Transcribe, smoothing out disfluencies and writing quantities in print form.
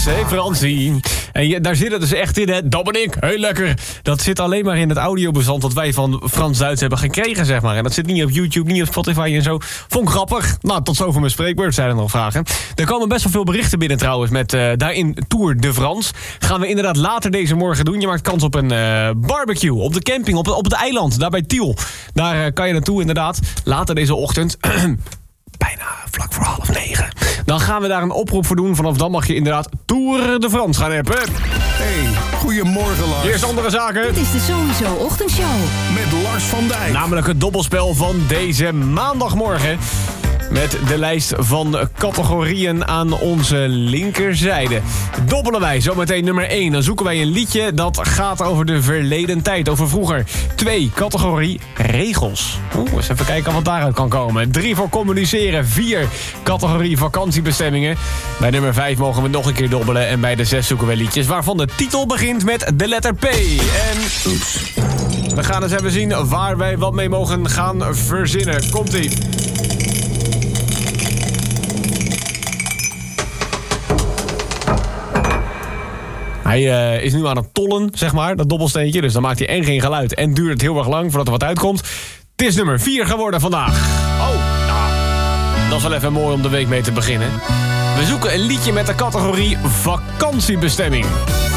Hey Fransie. En daar zit het dus echt in, hè. Dat ben ik. Heel lekker. Dat zit alleen maar in het audiobestand dat wij van Frans-Duits hebben gekregen, zeg maar. En dat zit niet op YouTube, niet op Spotify en zo. Vond ik grappig. Nou, tot zover mijn spreekbeurt, zijn er nog vragen. Er komen best wel veel berichten binnen trouwens met daarin Tour de France. Gaan we inderdaad later deze morgen doen. Je maakt kans op een barbecue op de camping, op het eiland, daar bij Tiel. Daar kan je naartoe inderdaad. Later deze ochtend. Bijna vlak voor 8:30. Dan gaan we daar een oproep voor doen. Vanaf dan mag je inderdaad Tour de France gaan appen. Hey, goedemorgen Lars. Eerst andere zaken. Dit is de Sowieso Ochtendshow. Met Lars van Dijk. Namelijk het dobbelspel van deze maandagmorgen. Met de lijst van categorieën aan onze linkerzijde. Dobbelen wij zometeen nummer 1. Dan zoeken wij een liedje dat gaat over de verleden tijd, over vroeger. 2, categorie regels. Eens even kijken wat daaruit kan komen. 3 voor communiceren. 4, categorie vakantiebestemmingen. Bij nummer 5 mogen we nog een keer dobbelen. En bij de 6 zoeken we liedjes waarvan de titel begint met de letter P. En we gaan eens even zien waar wij wat mee mogen gaan verzinnen. Komt-ie. Hij is nu aan het tollen, zeg maar, dat dobbelsteentje. Dus dan maakt hij geen geluid en duurt het heel erg lang voordat er wat uitkomt. Het is nummer 4 geworden vandaag. Oh, nou, dat is wel even mooi om de week mee te beginnen. We zoeken een liedje met de categorie vakantiebestemming.